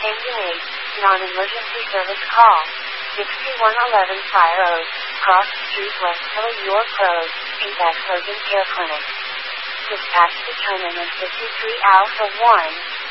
Engage. Non-emergency service call. 6111 Fire Road, Cross Street, West Philly, York Road, Feedback Urgent Care Clinic. Dispatch to Chinaman 53 Alpha 1.